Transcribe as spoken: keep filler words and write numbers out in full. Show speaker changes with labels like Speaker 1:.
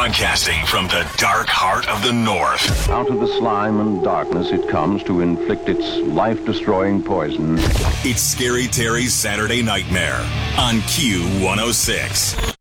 Speaker 1: Broadcasting from the dark heart of the North.
Speaker 2: Out of the slime and darkness it comes to inflict its life-destroying poison.
Speaker 1: It's Scary Terry's Saturday Nightmare on Q one oh six.